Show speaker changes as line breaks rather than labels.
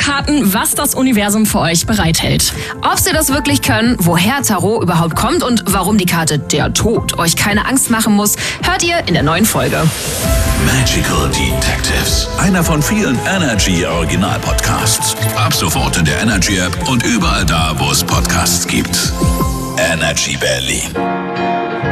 Tarotkarten, was das Universum für euch bereithält.
Ob sie das wirklich können, woher Tarot überhaupt kommt und warum die Karte der Tod euch keine Angst machen muss, hört ihr in der neuen Folge.
Magical Detectives. Einer von vielen Energy Original Podcasts. Ab sofort in der Energy App und überall da, wo es Podcasts gibt. Energy Berlin.